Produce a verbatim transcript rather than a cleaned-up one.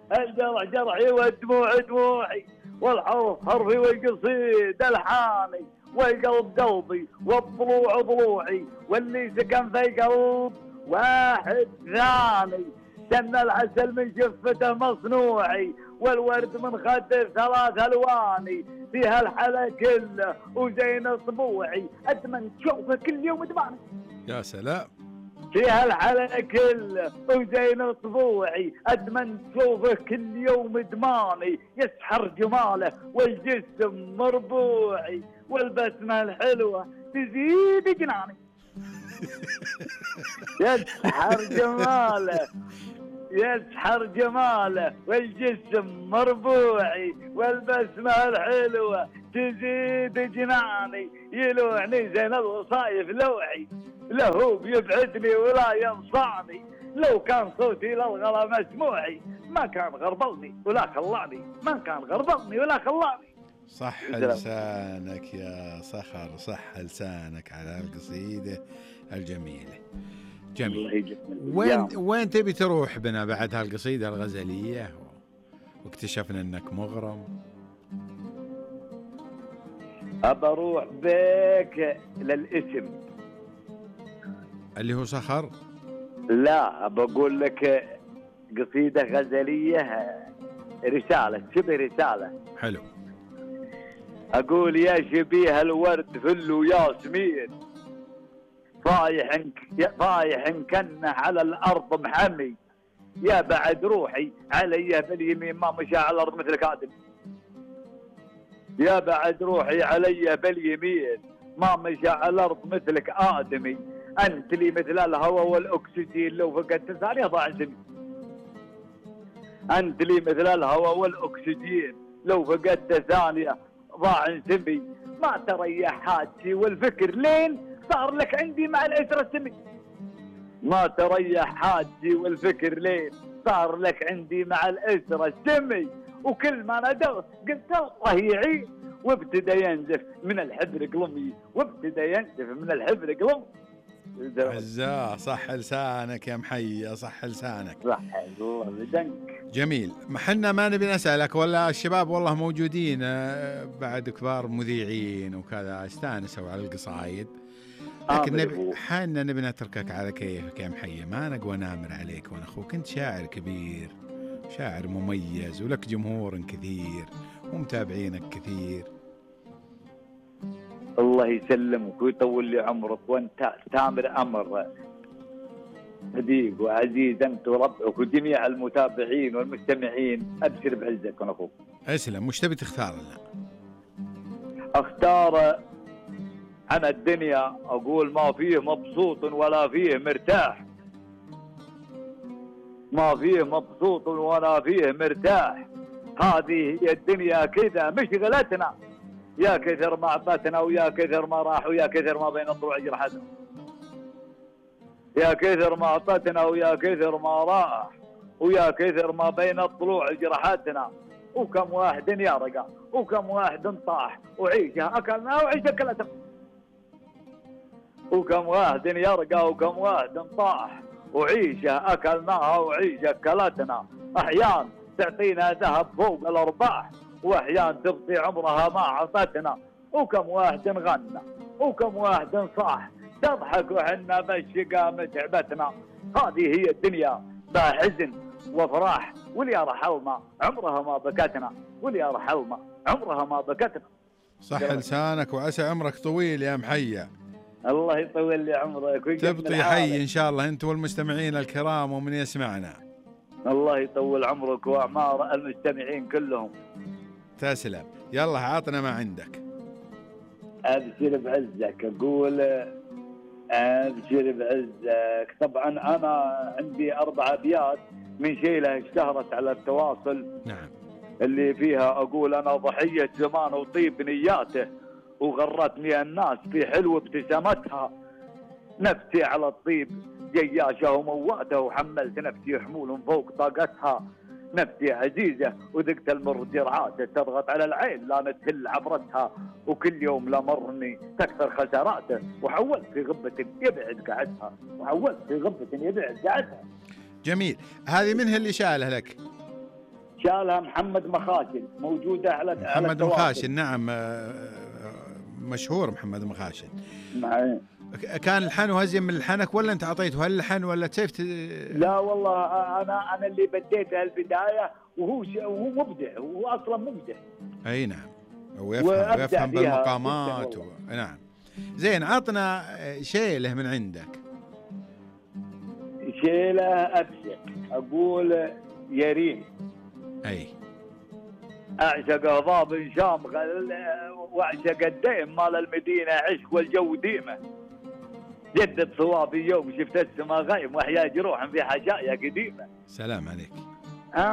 الجرح جرحي والدموع دموعي، والحرف حرفي والقصيد الحاني، والقلب قلبي والضلوع ضلوعي، واللي سكن في قلب واحد ثاني. سن العسل من شفته مصنوعي، والورد من خده ثلاث الواني، فيها الحلا كله وزين طبوعي، اتمنى تشوفه كل يوم دماني. يا سلام. فيها الحلا كله وزين طبوعي، اتمنى تشوفه كل يوم دماني، يسحر جماله والجسم مربوعي، والبسمه الحلوه تزيد جناني. يسحر جماله يسحر جماله والجسم مربوعي، والبسمة الحلوة تزيد جناني، يلوعني زين الوصايف لوعي، له بيبعدني ولا ينصعني، لو كان صوتي للغلا مسموعي، ما كان غربلني ولا خلاني، ما كان غربلني ولا خلاني. صح لسانك يا صخر، صح لسانك على القصيدة الجميلة. جميل. وين وين تبي تروح بنا بعد هالقصيدة الغزلية واكتشفنا انك مغرم؟ ابى اروح بك للاسم اللي هو صخر. لا ابى اقول لك قصيدة غزلية، رسالة، شبه رسالة. حلو. اقول يا شبيه الورد فل وياسمين، فايح فايح كنه على الارض محمي، يا بعد روحي علي باليمين ما مشى على الارض مثلك ادم، يا بعد روحي علي باليمين ما مشى على الارض مثلك ادمي، انت لي مثل الهواء والاكسجين لو فقدت ثانيه ضاع سمي، انت لي مثل الهواء والاكسجين لو فقدت ثانيه ضاع سمي، ما تريح حاجتي والفكر لين صار لك عندي مع الأسرة السمي، ما تريح حاجي والفكر لين صار لك عندي مع الأسرة السمي، وكل ما ندغت قلت الله يعين، وابتدى ينزف من الحبر قلمي، وابتدى ينزف من الحبر قلمي. عزاه صح لسانك يا محيا، صح لسانك. صح الله بدنك. جميل. محنا ما نبي نسألك ولا الشباب والله موجودين بعد كبار مذيعين وكذا استانسوا على القصايد، لكن نبي حنا نبي نتركك على كيفك يا محيا، ما نقوى نامر عليك، وانا اخوك انت شاعر كبير، شاعر مميز، ولك جمهور كثير ومتابعينك كثير. الله يسلمك ويطول لي عمرك، وانت تامر امر صديق وعزيز انت وربك وجميع المتابعين والمستمعين، ابشر بعزك وانا اخوك. اسلم. وش تبي تختار لنا؟ اختار عن الدنيا اقول ما فيه مبسوط ولا فيه مرتاح، ما فيه مبسوط ولا فيه مرتاح، هذه هي الدنيا كذا مشغلتنا، يا كثر ما عطتنا ويا كثر ما راح ويا كثر ما بين الضلوع جرحتنا، يا كثر ما عطتنا ويا كثر ما راح ويا كثر ما بين الضلوع جرحتنا، وكم واحد يرقى وكم واحد طاح وعيشه اكلنا وعيشه كلتنا، وكم واحد يرقى وكم واحد طاح وعيشه اكلناها وعيشه كلتنا، احيان تعطينا ذهب فوق الارباح واحيان تبقي عمرها ما عطتنا، وكم واحد غنى وكم واحد صاح تضحك وحنا بالشقا متعبتنا، هذه هي الدنيا بها حزن وفراح، واللي رحلنا عمرها ما بكتنا، واللي رحلنا عمرها ما بكتنا. صح لسانك وعسى عمرك طويل يا محيا. الله يطول لي عمرك تبطي حي ان شاء الله انت والمستمعين الكرام ومن يسمعنا. الله يطول عمرك واعمار المستمعين كلهم. تسلم. يلا عطنا ما عندك. ابشر بعزك اقول ابشر بعزك. طبعا انا عندي اربع ابيات من شيله اشتهرت على التواصل. نعم. اللي فيها اقول انا ضحيه زمان وطيب نياته، وغرتني الناس في حلو ابتسامتها، نفسي على الطيب جياشه ومواته، وحملت نفسي حمول فوق طاقتها، نفسي عزيزه وذقت المر جرعاته، تضغط على العين لا نتهل عبرتها، وكل يوم لمرني تكثر خساراته، وحولت في غبه يبعد قعدها، وحولت في غبه يبعد قعدها. جميل. هذه منها اللي شاله لك؟ شالها محمد مخاشن، موجودة على محمد مخاشن. نعم مشهور محمد مخاشن. نعم. كان الحن هزين من الحنك ولا انت اعطيته هاللحن ولا تيفت؟ لا والله انا انا اللي بديتها البدايه، وهو وهو مبدع، وهو اصلا مبدع. اي نعم، ويفهم ويفهم بالمقامات و... نعم. زين، عطنا شيله من عندك. شيله ابشر اقول يرين. اي اعشق هضاب شامخ واعشق الديم مال المدينه، عشق والجو ديمه. جدد صوابي يوم شفت السما غيم، واحيا جروح في حشايا قديمه. سلام عليك.